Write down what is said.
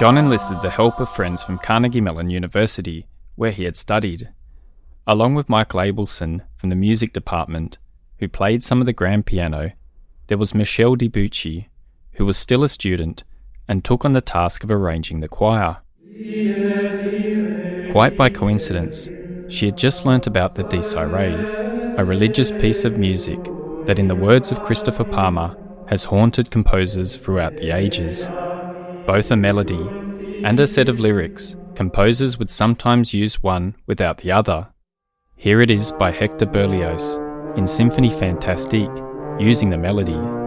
John enlisted the help of friends from Carnegie Mellon University, where he had studied, along with Michael Abelson from the music department, who played some of the grand piano. There was Michelle DiBucci, who was still a student and took on the task of arranging the choir. Quite by coincidence, she had just learnt about the Desiree, a religious piece of music that, in the words of Christopher Palmer, has haunted composers throughout the ages. Both a melody and a set of lyrics, composers would sometimes use one without the other. Here it is by Hector Berlioz in Symphonie Fantastique, using the melody.